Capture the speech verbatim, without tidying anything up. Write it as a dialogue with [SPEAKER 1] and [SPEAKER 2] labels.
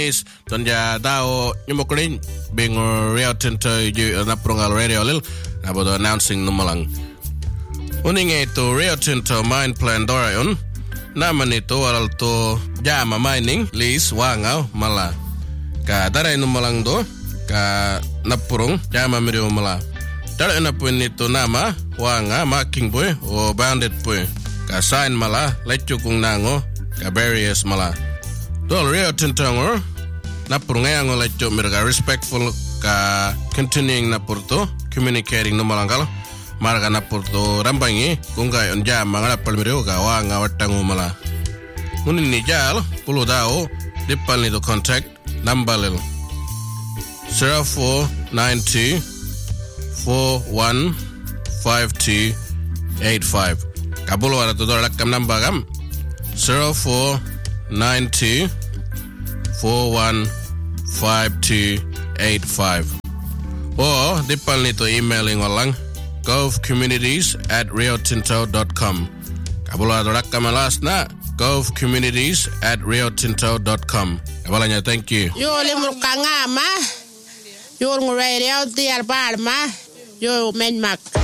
[SPEAKER 1] is tonja dao nyumokrin being Rio Tinto you na prungal radio lil about announcing numalang uning ito Rio Tinto mine plan dorayon naman ito aral to jama mining lease wangaw mala ka daray numalang do ka napurong jama mirio mala dara na po nito nama wanga making boy o bandit boy ka sign mala lecho kung nango ka barriers mala dol Rio Tinto ngor napur ngayang oleh cok mereka respectful ka continuing napur to communicating no malangkal marga napur to rambangi kungai onja mangala palmiro ka wa ngawatangu mala munin ni jal pulu dao dipal ni to contact number lil zero four nine two four one five two eight five kabulu ada to rakam number kam zero four nine two four one five two eight five or dipal nito emailing walang govcommunities at riotinto dot com kabula dorak kamalas na govcommunities at riotinto dot com kabalanya thank you
[SPEAKER 2] yo limur kangama yo ngurai riau tiar palma yo menmak